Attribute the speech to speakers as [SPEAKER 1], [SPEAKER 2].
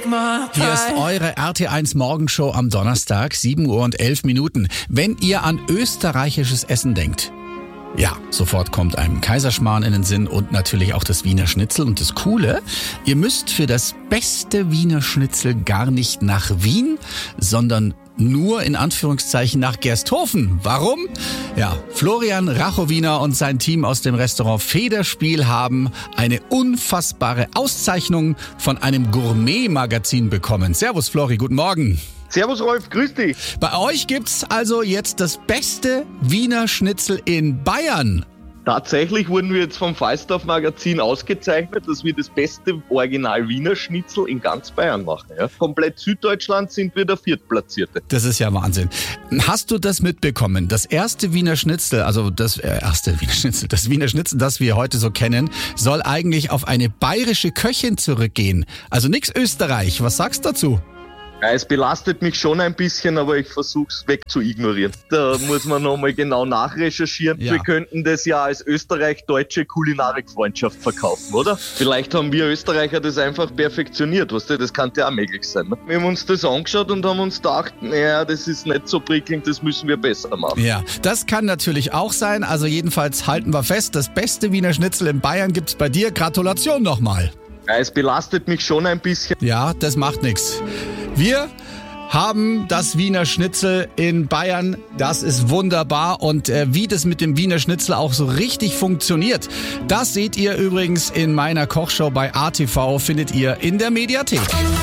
[SPEAKER 1] Hier ist eure RT1 Morgenshow am Donnerstag, 7 Uhr und 11 Minuten. Wenn ihr an österreichisches Essen denkt, ja, sofort kommt einem Kaiserschmarrn in den Sinn und natürlich auch das Wiener Schnitzel. Und das Coole, ihr müsst für das beste Wiener Schnitzel gar nicht nach Wien, sondern nur in Anführungszeichen nach Gersthofen. Warum? Ja, Florian Rachowiner und sein Team aus dem Restaurant Federspiel haben eine unfassbare Auszeichnung von einem Gourmet-Magazin bekommen. Servus Flori, guten Morgen.
[SPEAKER 2] Servus Rolf, grüß dich.
[SPEAKER 1] Bei euch gibt's also jetzt das beste Wiener Schnitzel in Bayern.
[SPEAKER 2] Tatsächlich wurden wir jetzt vom Falstaff Magazin ausgezeichnet, dass wir das beste Original Wiener Schnitzel in ganz Bayern machen. Ja. Komplett Süddeutschland sind wir der Viertplatzierte.
[SPEAKER 1] Das ist ja Wahnsinn. Hast du das mitbekommen? Das erste Wiener Schnitzel, also das Wiener Schnitzel, das wir heute so kennen, soll eigentlich auf eine bayerische Köchin zurückgehen. Also nix Österreich. Was sagst du dazu?
[SPEAKER 2] Ja, es belastet mich schon ein bisschen, aber ich versuche es wegzuignorieren. Da muss man nochmal genau nachrecherchieren. Ja. Wir könnten das ja als österreich-deutsche Kulinarikfreundschaft verkaufen, oder? Vielleicht haben wir Österreicher das einfach perfektioniert, weißt du? Das kann ja auch möglich sein. Ne? Wir haben uns das angeschaut und haben uns gedacht, naja, das ist nicht so prickelnd, das müssen wir besser machen.
[SPEAKER 1] Ja, das kann natürlich auch sein. Also jedenfalls halten wir fest, das beste Wiener Schnitzel in Bayern gibt's bei dir. Gratulation nochmal.
[SPEAKER 2] Ja, es belastet mich schon ein bisschen.
[SPEAKER 1] Ja, das macht nichts. Wir haben das Wiener Schnitzel in Bayern. Das ist wunderbar. Und wie das mit dem Wiener Schnitzel auch so richtig funktioniert, das seht ihr übrigens in meiner Kochshow bei ATV, findet ihr in der Mediathek.